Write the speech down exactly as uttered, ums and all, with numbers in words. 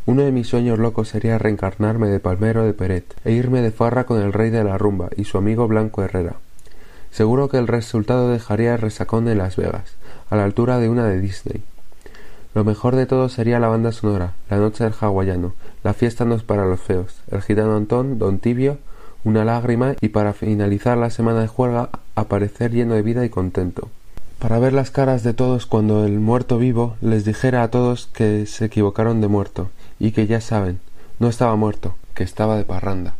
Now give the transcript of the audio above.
Uno de mis sueños locos sería reencarnarme de palmero de Peret e irme de farra con el rey de la rumba y su amigo Blanco Herrera. Seguro que el resultado dejaría el resacón en Las Vegas, a la altura de una de Disney. Lo mejor de todo sería la banda sonora, la noche del hawaiano, la fiesta no es para los feos, el gitano Antón, Don Tibio, una lágrima y para finalizar la semana de juerga aparecer lleno de vida y contento. Para ver las caras de todos cuando el muerto vivo les dijera a todos que se equivocaron de muerto y que ya saben, no estaba muerto, que estaba de parranda.